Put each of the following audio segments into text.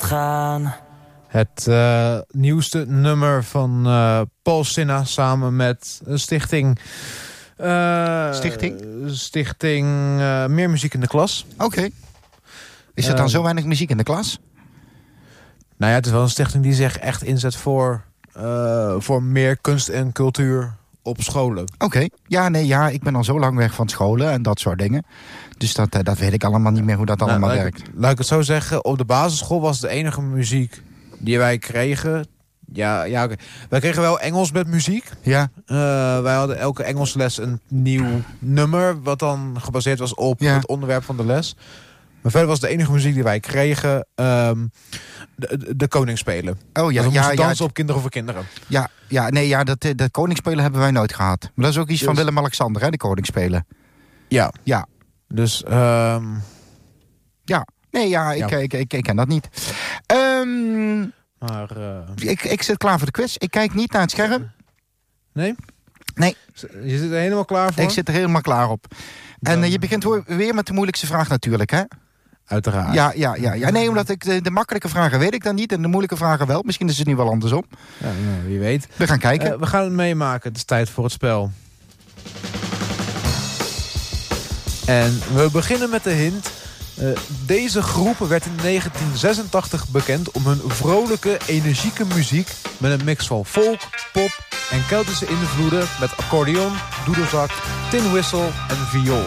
gaan. Het nieuwste nummer van Paul Sinha samen met Stichting... Stichting Meer Muziek in de Klas. Oké. Is er dan zo weinig muziek in de klas? Nou ja, het is wel een stichting die zich echt inzet voor meer kunst en cultuur op scholen. Oké. Ja, ik ben al zo lang weg van scholen en dat soort dingen. Dus dat weet ik allemaal niet meer hoe dat allemaal werkt. Laat ik het zo zeggen, op de basisschool was de enige muziek die wij kregen... Ja, okay. Wij kregen wel Engels met muziek. Ja. Wij hadden elke Engelse les een nieuw nummer... wat dan gebaseerd was op het onderwerp van de les. Maar verder was de enige muziek die wij kregen... de Koningsspelen. Oh ja, dus dansen op Kinderen voor Kinderen. Dat Koningsspelen hebben wij nooit gehad. Maar dat is ook iets van Willem-Alexander, hè, de Koningsspelen. Ja. Dus... Ik ken dat niet. Maar, ik zit klaar voor de quiz. Ik kijk niet naar het scherm. Nee? Nee. Je zit er helemaal klaar voor? Ik zit er helemaal klaar op. En je begint weer met de moeilijkste vraag natuurlijk, hè? Uiteraard. Ja. Nee, omdat ik de makkelijke vragen weet ik dan niet. En de moeilijke vragen wel. Misschien is het nu wel andersom. Ja, nou, wie weet. We gaan kijken. We gaan het meemaken. Het is tijd voor het spel. En we beginnen met de hint. Deze groep werd in 1986 bekend om hun vrolijke, energieke muziek... met een mix van folk, pop en Keltische invloeden... met accordeon, doedelzak, tin whistle en viool.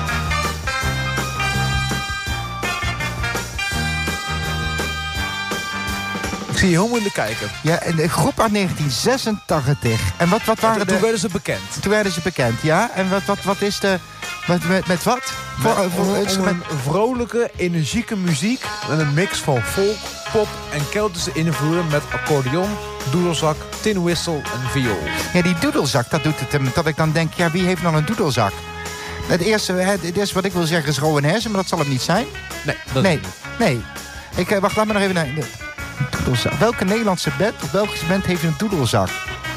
Ik zie je heel moeilijk kijken. Ja, een groep uit 1986. En wat waren Toen werden ze bekend. Toen werden ze bekend, ja. En wat is de... Met wat? Een vrolijke, energieke muziek met een mix van folk, pop en Keltische invloeden... met accordeon, doedelzak, tin whistle en viool. Ja, die doedelzak, dat doet het dat ik dan denk... ja, wie heeft nou een doedelzak? Het eerste wat ik wil zeggen is Rowan Hersen, maar dat zal het niet zijn. Nee. Wacht, laat me nog even naar... Doedelzak. Welke Nederlandse band of welke band heeft een doedelzak?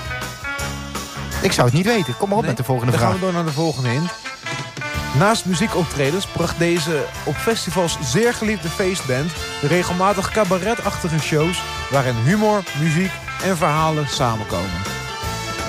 Ik zou het niet weten. Kom maar op met de volgende vraag. Dan gaan we door naar de volgende hint. Naast muziekoptredens bracht deze op festivals zeer geliefde feestband... regelmatig cabaretachtige shows... waarin humor, muziek en verhalen samenkomen.